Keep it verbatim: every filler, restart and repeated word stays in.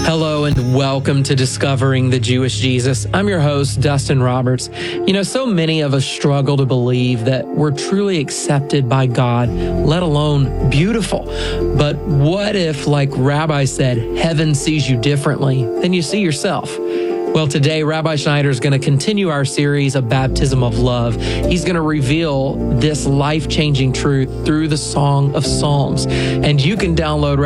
Hello and welcome to Discovering the Jewish Jesus. I'm your host, Dustin Roberts. You know, so many of us struggle to believe that we're truly accepted by God, let alone beautiful. But what if, like Rabbi said, heaven sees you differently than you see yourself? Well, today, Rabbi Schneider is going to continue our series of Baptism of Love. He's going to reveal this life-changing truth through the Song of Psalms. And you can download